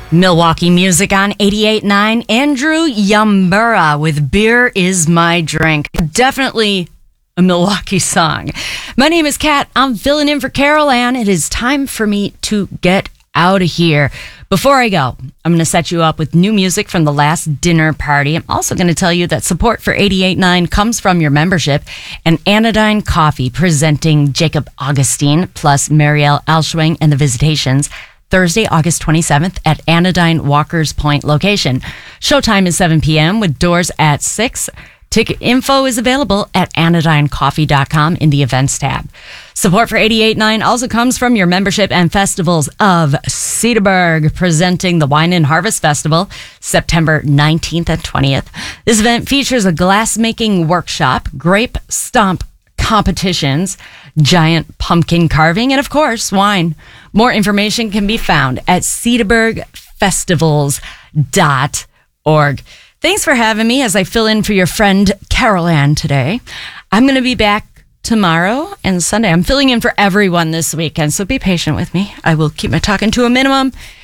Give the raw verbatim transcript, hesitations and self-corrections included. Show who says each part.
Speaker 1: Milwaukee music on eighty-eight point nine. Andrew Yambura with Beer Is My Drink. Definitely a Milwaukee song. My name is Kat. I'm filling in for Carol Ann. It is time for me to get out of here. Before I go, I'm going to set you up with new music from the last dinner party. I'm also going to tell you that support for eighty-eight point nine comes from your membership and Anodyne Coffee presenting Jacob Augustine plus Marielle Alschwing and the Visitations Thursday, August twenty-seventh at Anodyne Walker's Point location. Showtime is seven p.m. with doors at six. Ticket info is available at anodyne coffee dot com in the events tab. Support for eighty-eight point nine also comes from your membership and festivals of Cedarburg, presenting the Wine and Harvest Festival September nineteenth and twentieth. This event features a glass-making workshop, grape stomp competitions, giant pumpkin carving, and of course, wine. More information can be found at cedarburg festivals dot org. Thanks for having me as I fill in for your friend Carol Ann today. I'm going to be back tomorrow and Sunday. I'm filling in for everyone this weekend, so be patient with me. I will keep my talking to a minimum.